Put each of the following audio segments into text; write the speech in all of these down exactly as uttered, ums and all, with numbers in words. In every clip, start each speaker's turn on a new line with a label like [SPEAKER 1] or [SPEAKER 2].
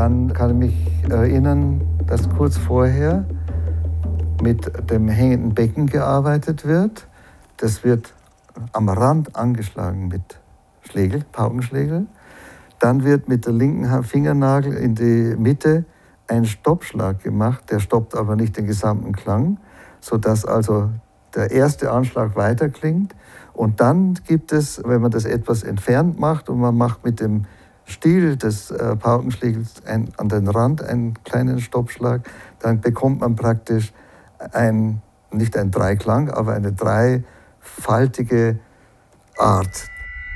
[SPEAKER 1] Dann kann ich mich erinnern, dass kurz vorher mit dem hängenden Becken gearbeitet wird. Das wird am Rand angeschlagen mit Schlegel, Paukenschlegel. Dann wird mit der linken Fingernagel in die Mitte ein Stoppschlag gemacht. Der stoppt aber nicht den gesamten Klang, sodass also der erste Anschlag weiterklingt. Und dann gibt es, wenn man das etwas entfernt macht und man macht mit dem Stiel des äh, Paukenschlegels ein, an den Rand einen kleinen Stoppschlag, dann bekommt man praktisch ein, nicht ein Dreiklang, aber eine dreifaltige Art.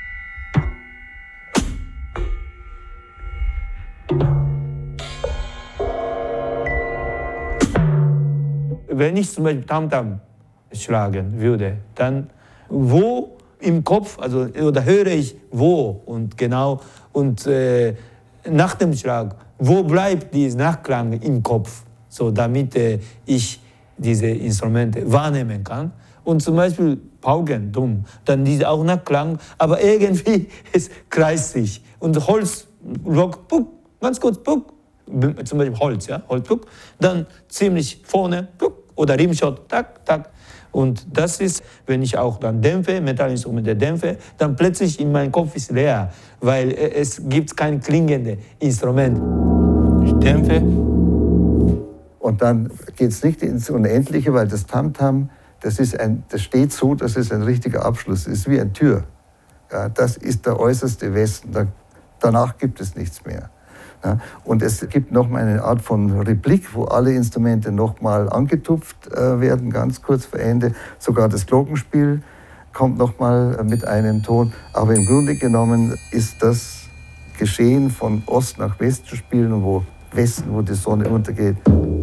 [SPEAKER 2] Wenn ich zum Beispiel Tamtam schlagen würde, dann wo im Kopf, also oder höre ich wo und genau und äh, nach dem Schlag, wo bleibt dieser Nachklang im Kopf, so damit äh, ich diese Instrumente wahrnehmen kann. Und zum Beispiel Pauken, dumm, dann diese auch Nachklang, aber irgendwie es kreist sich und Holz, Rock, puck, ganz kurz, puck, zum Beispiel Holz, ja, Holz, puck, dann ziemlich vorne, puck, oder Rimshot, tak, tak. Und das ist, wenn ich auch dann dämpfe, Metallinstrumente dämpfe, dann plötzlich in meinem Kopf ist leer, weil es gibt kein klingendes Instrument. Ich dämpfe.
[SPEAKER 1] Und dann geht es nicht ins Unendliche, weil das Tamtam, das, ist ein, das steht so, dass es ein richtiger Abschluss ist, wie eine Tür. Ja, das ist der äußerste Westen, da, danach gibt es nichts mehr. Ja, und es gibt noch mal eine Art von Replik, wo alle Instrumente noch mal angetupft äh, werden, ganz kurz vor Ende. Sogar das Glockenspiel kommt noch mal mit einem Ton. Aber im Grunde genommen ist das Geschehen von Ost nach West zu spielen, wo Westen, wo die Sonne untergeht.